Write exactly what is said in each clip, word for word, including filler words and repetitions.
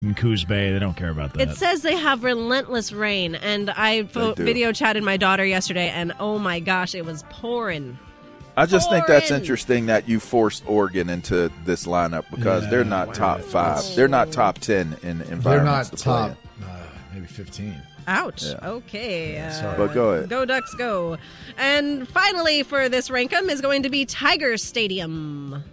in Coos Bay. They don't care about that. It says they have relentless rain, and I fo- video chatted my daughter yesterday, and oh my gosh, it was pouring. I just pouring. think that's interesting that you forced Oregon into this lineup because Yeah, they're not wow. top five. They're not top ten in environments. They're not to play top, in. uh, maybe fifteen. Ouch. Yeah. Okay. Yeah, uh, sorry. But go ahead. Go Ducks, go. And finally for this Rankum is going to be Tiger Stadium.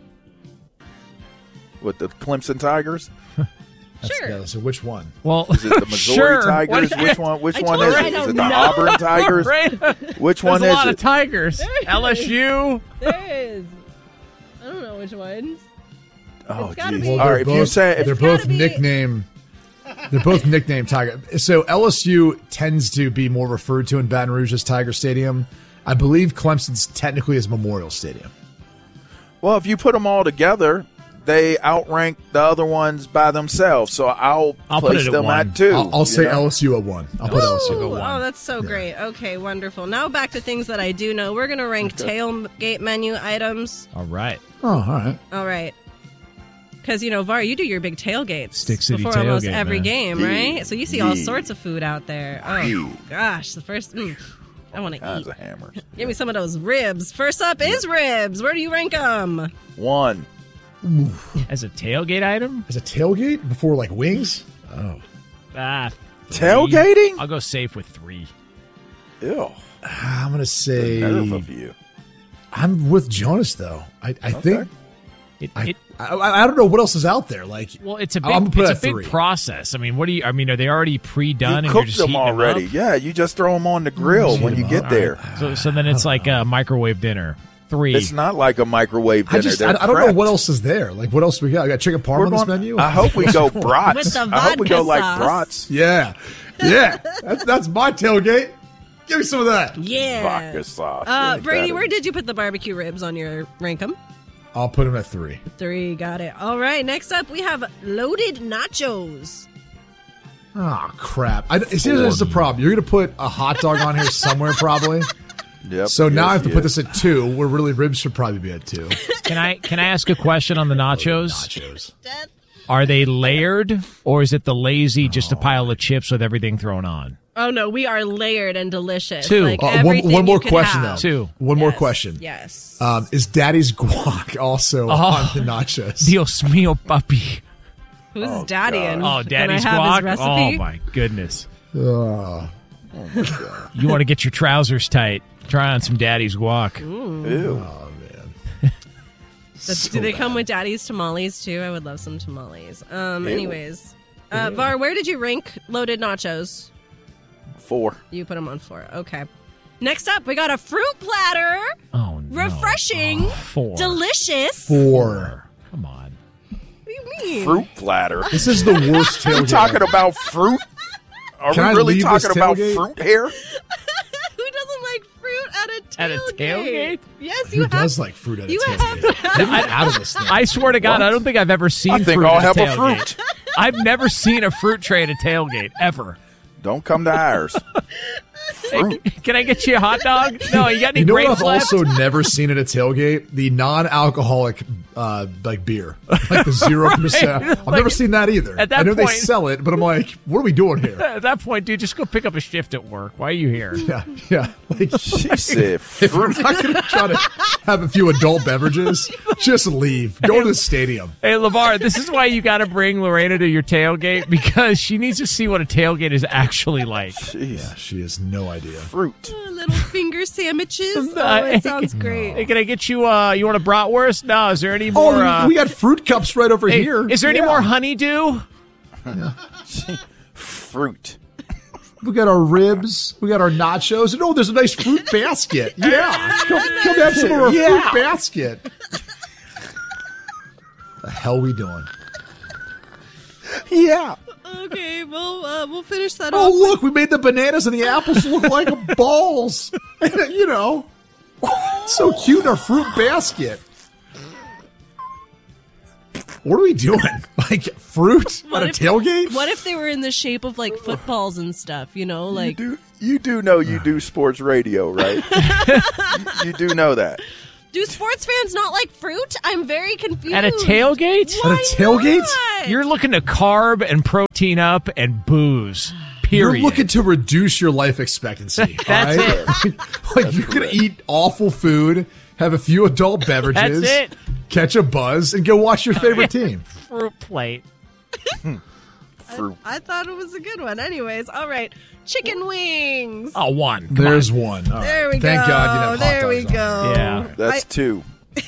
With the Clemson Tigers? That's, Sure. yeah, so which one? Well, Is it the Missouri sure. Tigers? What- Which one? Which I one told is you it? I Is don't it the know. Auburn Tigers? Right? Which There's one a is lot it? of Tigers. L S U. There is. I don't know which ones. Oh, It's gotta geez. be- Well, All they're right, if both, you say they're It's gotta both be- nickname. They're both nickname Tiger. So L S U tends to be more referred to in Baton Rouge as Tiger Stadium. I believe Clemson's technically is Memorial Stadium. well, if you put them all together, they outrank the other ones by themselves. So I'll, I'll put place it at them one. at two. I'll, I'll you say know? L S U at one. I'll put L S U Ooh, at one. oh, that's so great. Okay, wonderful. Now back to things that I do know. We're going to rank tailgate menu items. All right. Oh, all right. All right. Because, you know, Var, you do your big tailgates Stick City before almost tailgate, every man. game, Yeah. right? So you see all Yeah. sorts of food out there. Oh, Yeah. gosh. The first, mm, I want to Kinds eat. of hammers. Give me some of those ribs. First up is ribs. Where do you rank them? One. As a tailgate item? As a tailgate before like wings? Oh. Ah, three. Tailgating? I'll go safe with three. Ew. I'm going to The say nerve of you. I'm with Jonas though. I, I think It, I, it, I I don't know what else is out there. Like well, it's a big, I'm gonna put it's it a at big three. process. I mean, what do you? I mean, are they already pre-done You and you're cooked just them heating already. Them up? Yeah, you just throw them on the grill Mm, when you heat 'em get up. there. So, so then it's like a microwave dinner. Three. It's not like a microwave dinner. I just I, They're I don't know prepped. what else is there. Like what else we got? I got chicken parm We're on this going- menu. I hope we go brats. With the I hope we go vodka like sauce. brats. Yeah, yeah. That's that's my tailgate. Give me some of that. Yeah. Vodka sauce. Uh, Like Brady, that. where did you put the barbecue ribs on your rankum? I'll put him at three. Three, got it. All right, next up we have loaded nachos. Oh crap! I, see, there's the problem. You're gonna put a hot dog on here somewhere, probably. Yep, So now yes, I have to yes. put this at two, where really ribs should probably be at two. Can I can I ask a question on the nachos? Nachos. Death. Are they layered or is it the lazy just a pile of chips with everything thrown on? Oh no, we are layered and delicious. Two. Like Uh, one, everything one more you could question have. though. Two. One more Yes, question. Yes. Um, is Daddy's guac also Oh. on the nachos? Dios mío, papi. Who's Oh, Daddy? God. And Oh, Daddy's can I have guac. his Oh recipe? my goodness. Oh. You want to get your trousers tight? Try on some Daddy's guac. Ew. Oh man. But So do they bad. come with Daddy's tamales too? I would love some tamales. Um. Ew. Anyways, uh, Var, where did you rank loaded nachos? Four. You put them on four. Okay. Next up, we got a fruit platter. Oh no. Refreshing. Oh, four. Delicious. Four. Come on. What do you mean? Fruit platter. This is the worst Are we tailgate. talking about fruit? Are Can I we really leave talking this about tailgate? fruit here? Who doesn't like fruit at a tailgate? At a tailgate? Yes, Who you have. does like fruit at a you tailgate? have to have- Get me out of this thing. I swear to God, What? I don't think I've ever seen I think fruit I'll at have a tailgate. fruit. I've never seen a fruit tray at a tailgate, ever. Don't come to ours. Fruit. Can I get you a hot dog? No, you got any You know what grapes I've left? also never seen at a tailgate? The non-alcoholic, uh, like beer, like the zero percent. I've Like, never seen that either. at that I know point- they sell it, but I'm like, what are we doing here? At that point, dude, just go pick up a shift at work. Why are you here? Yeah, yeah. Like, She said if we're fruit. not going to try to have a few adult beverages, just leave. Go to the stadium. Hey, LeVar, this is why you got to bring Lorena to your tailgate because she needs to see what a tailgate is actually like. Jeez. Yeah, she has no idea. Fruit. Uh, little finger sandwiches. Oh, Uh, it sounds Hey, great. can I get you, uh, you want a bratwurst? No, is there any more? Oh, uh, we got fruit cups right over hey, here. Is there any Yeah. more honeydew? Fruit. We got our ribs. We got our nachos. And oh, there's a nice fruit basket. Yeah. Come, come have some of our Yeah. fruit basket. The hell we doing? Yeah. Okay, well, uh, we'll finish that Oh, off. look, we made the bananas and the apples look like balls. You know. So cute in our fruit basket. What are we doing? Like fruit What at a if- tailgate? What if they were in the shape of like footballs and stuff? You know, like You do, you do know you do sports radio, right? you, you do know that. Do sports fans not like fruit? I'm very confused. At a tailgate? Why At a tailgate? not? You're looking to carb and protein up and booze. Period. You're looking to reduce your life expectancy. That's all right? it. Like you're gonna eat awful food, have a few adult beverages, That's it. catch a buzz, and go watch your favorite team. Fruit plate. Fruit. I thought it was a good one. Anyways, all right. Chicken wings. Oh, one. Come There's on. one. All There right. we Thank go. God you didn't have hot There we dogs on go. Yeah. That's I- two.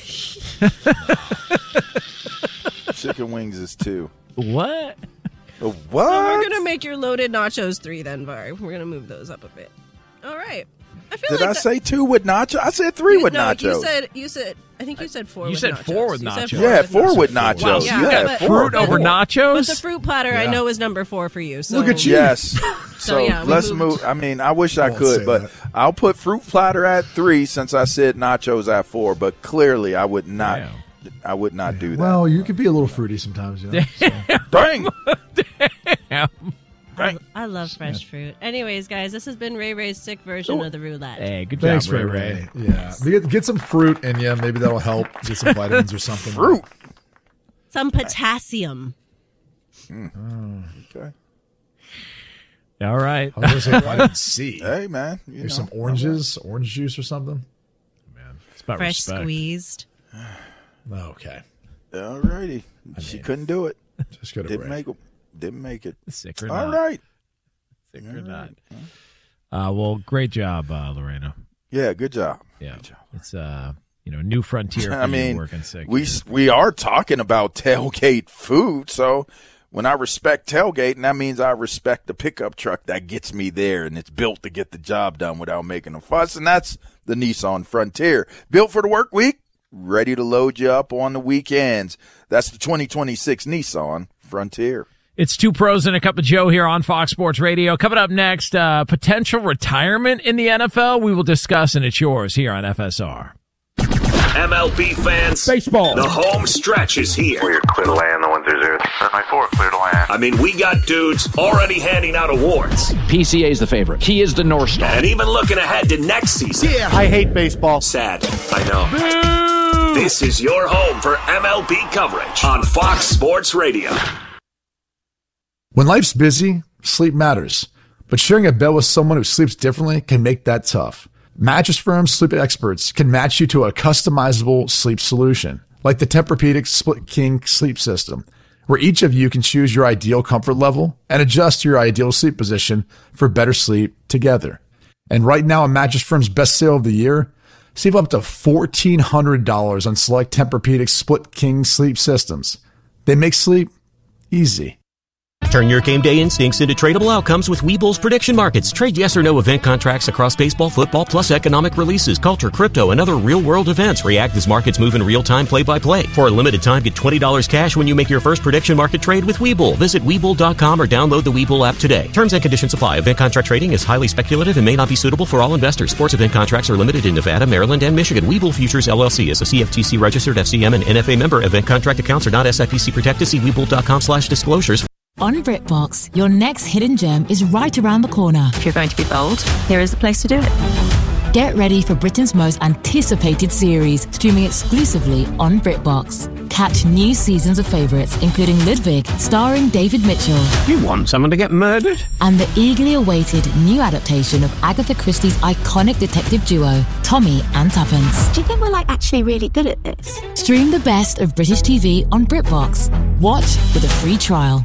Chicken wings is two. What? A what? So we're gonna make your loaded nachos three then, Var. We're gonna move those up a bit. All right. I feel Did like I that- say two with nacho? I said three with no, nachos. You said you said. I think you said four. You with said nachos. four with You said nachos. yeah, four with Wow, nachos. Yeah, you yeah, got but- four. fruit over But nachos? the fruit platter I Yeah. know is number four for you. So Look at you. Yes. So, yeah, we let's moved. move. I mean, I wish I won't could, say but that. I'll put fruit platter at three since I said nachos at four. But clearly, I would not. Damn. I would not do that. Well, you can be a little fruity sometimes. You know? So. Dang. Yeah. Dang. I love fresh fruit. Anyways, guys, this has been Ray Ray's sick version of the roulette. Hey, good Thanks, job, Ray Ray. Yeah, get, get some fruit in you. Maybe that'll help. Get some vitamins or something. Fruit. Some potassium. Okay. All right. I was going to say vitamin C. Hey, man. You There's know. some oranges, orange juice or something. It's about Fresh respect. squeezed. Okay, All righty. She couldn't do it. just go to Didn't Ray. make it. Didn't make it. Sick or All not. right. Sick or not. Uh, well, great job, uh, Lorena. Yeah. Good job. Yeah. Good job. It's uh, you know, new frontier for I mean, you working sick. we here. we are talking about tailgate food, so when I respect tailgating, that means I respect the pickup truck that gets me there, and it's built to get the job done without making a fuss, and that's the Nissan Frontier, built for the work week, ready to load you up on the weekends. That's the twenty twenty-six Nissan Frontier. It's Two Pros and a Cup of Joe here on Fox Sports Radio. Coming up next, uh, potential retirement in the N F L. We will discuss, and it's yours here on F S R. M L B fans, Baseball. the home stretch is here. We're clear to land the one through zero. My four, clear to land. I mean, we got dudes already handing out awards P C A is the favorite. He is the North Star. and even looking ahead to next season. Yeah, I hate baseball. Sad, I know. This is your home for M L B coverage on Fox Sports Radio. When life's busy, sleep matters. But sharing a bed with someone who sleeps differently can make that tough. Mattress Firm sleep experts can match you to a customizable sleep solution, like the Tempur-Pedic Split King sleep system, where each of you can choose your ideal comfort level and adjust your ideal sleep position for better sleep together. And right now, on Mattress Firm's best sale of the year, save up to fourteen hundred dollars on select Tempur-Pedic Split King sleep systems. They make sleep easy. Turn your game day instincts into tradable outcomes with Webull's prediction markets. Trade yes or no event contracts across baseball, football, plus economic releases, culture, crypto, and other real-world events. React as markets move in real time, play-by-play. For a limited time, get twenty dollars cash when you make your first prediction market trade with Webull. Visit Webull dot com or download the Webull app today. Terms and conditions apply. Event contract trading is highly speculative and may not be suitable for all investors. Sports event contracts are limited in Nevada, Maryland, and Michigan. Webull Futures, L L C is a C F T C-registered F C M and N F A member. Event contract accounts are not S I P C protected. See Webull dot com slash disclosures. On BritBox, your next hidden gem is right around the corner. If you're going to be bold, here is the place to do it. Get ready for Britain's most anticipated series, streaming exclusively on BritBox. Catch new seasons of favourites, including Ludwig, starring David Mitchell. You want someone to get murdered? And the eagerly awaited new adaptation of Agatha Christie's iconic detective duo, Tommy and Tuppence. Do you think we're like actually really good at this? Stream the best of British T V on BritBox. Watch with a free trial.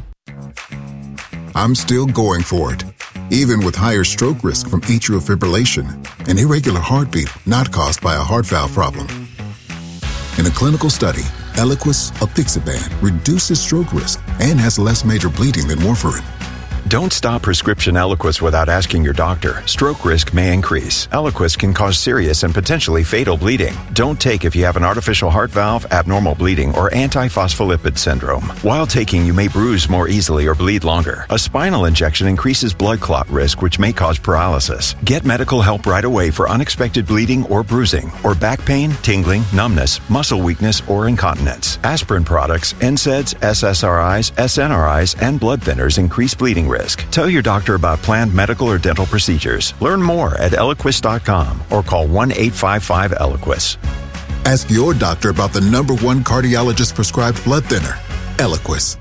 I'm still going for it, even with higher stroke risk from atrial fibrillation, an irregular heartbeat not caused by a heart valve problem. In a clinical study, Eliquis apixaban reduces stroke risk and has less major bleeding than warfarin. Don't stop prescription Eliquis without asking your doctor. Stroke risk may increase. Eliquis can cause serious and potentially fatal bleeding. Don't take if you have an artificial heart valve, abnormal bleeding, or antiphospholipid syndrome. While taking, you may bruise more easily or bleed longer. A spinal injection increases blood clot risk, which may cause paralysis. Get medical help right away for unexpected bleeding or bruising, or back pain, tingling, numbness, muscle weakness, or incontinence. Aspirin products, N SAIDs, S S R Is, S N R Is, and blood thinners increase bleeding risk. Tell your doctor about planned medical or dental procedures. Learn more at Eliquis dot com or call one eight five five Eliquis. Ask your doctor about the number one cardiologist-prescribed blood thinner, Eliquis.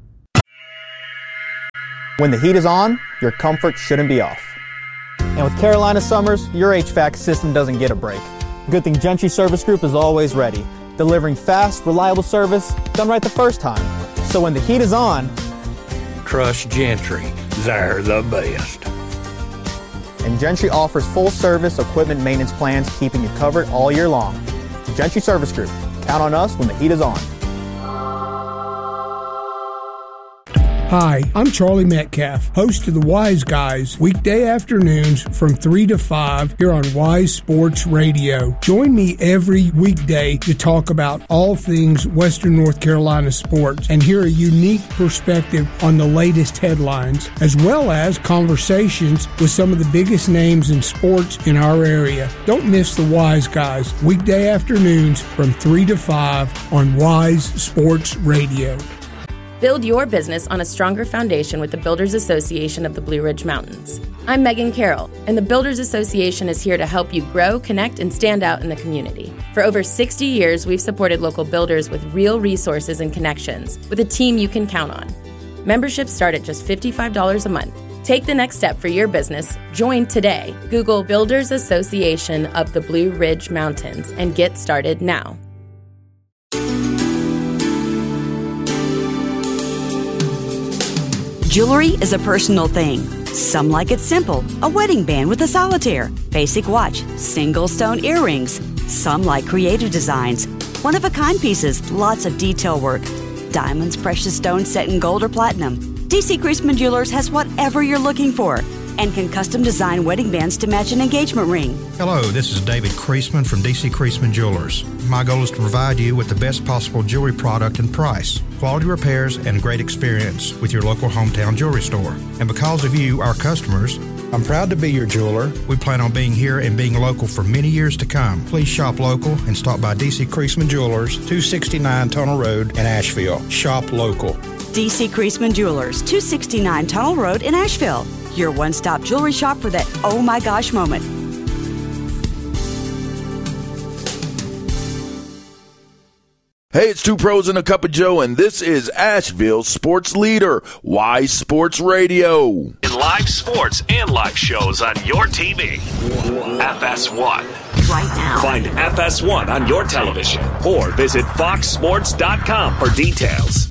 When the heat is on, your comfort shouldn't be off. And with Carolina summers, your H V A C system doesn't get a break. Good thing Gentry Service Group is always ready, delivering fast, reliable service done right the first time. So when the heat is on, trust Gentry. They're the best. And Gentry offers full-service equipment maintenance plans, keeping you covered all year long. Gentry Service Group. Count on us when the heat is on. Hi, I'm Charlie Metcalf, host of the Wise Guys, weekday afternoons from three to five here on Wise Sports Radio. Join me every weekday to talk about all things Western North Carolina sports and hear a unique perspective on the latest headlines, as well as conversations with some of the biggest names in sports in our area. Don't miss the Wise Guys, weekday afternoons from three to five on Wise Sports Radio. Build your business on a stronger foundation with the Builders Association of the Blue Ridge Mountains. I'm Megan Carroll, and the Builders Association is here to help you grow, connect, and stand out in the community. For over sixty years, we've supported local builders with real resources and connections, with a team you can count on. Memberships start at just fifty-five dollars a month. Take the next step for your business. Join today. Google Builders Association of the Blue Ridge Mountains and get started now. Jewelry is a personal thing. Some like it simple, a wedding band with a solitaire, basic watch, single stone earrings. Some like creative designs, one-of-a-kind pieces, lots of detail work. Diamonds, precious stones set in gold or platinum. D C Creasman Jewelers has whatever you're looking for and can custom design wedding bands to match an engagement ring. Hello, this is David Creasman from D C Creasman Jewelers. My goal is to provide you with the best possible jewelry product and price, quality repairs, and a great experience with your local hometown jewelry store. And because of you, our customers, I'm proud to be your jeweler. We plan on being here and being local for many years to come. Please shop local and stop by D C Creasman Jewelers, two sixty-nine Tunnel Road in Asheville. Shop local. D C Creasman Jewelers, two sixty-nine Tunnel Road in Asheville. Your one-stop jewelry shop for that oh my gosh moment. Hey, it's Two Pros and a Cup of Joe, and this is Asheville's sports leader, Wise Sports Radio. In live sports and live shows on your T V. F S one. Right now. Find F S one on your television or visit fox sports dot com for details.